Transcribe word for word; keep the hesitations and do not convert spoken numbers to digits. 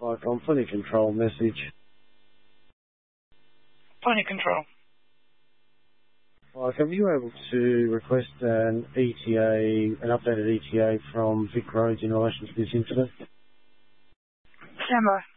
Like on Plenty Control message. Plenty Control. Like, are you able to request an E T A, an updated E T A from Vic Roads in relation to this incident? Stand by.